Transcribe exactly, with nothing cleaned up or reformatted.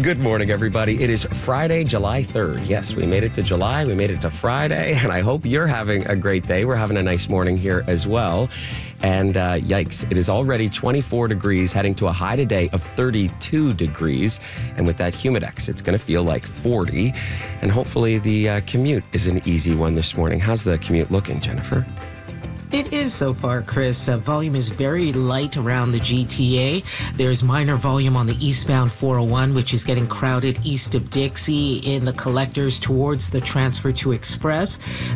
Good morning, everybody. It is Friday, July third. Yes, we made it to July. We made it to Friday, and I hope you're having a great day. We're having a nice morning here as well. And uh, yikes, it is already twenty-four degrees, heading to a high today of thirty-two degrees. And with that humidex, it's going to feel like forty. And hopefully the uh, commute is an easy one this morning. How's the commute looking, Jennifer? It is so far, Chris. Uh, volume is very light around the G T A. There's minor volume on the eastbound four oh one, which is getting crowded east of Dixie in the collectors towards the transfer to Express.